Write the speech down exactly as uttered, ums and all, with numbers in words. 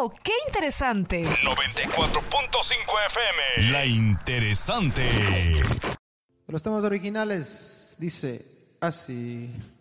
¡Oh, qué interesante! noventa y cuatro punto cinco F M. La interesante. De los temas originales dice así.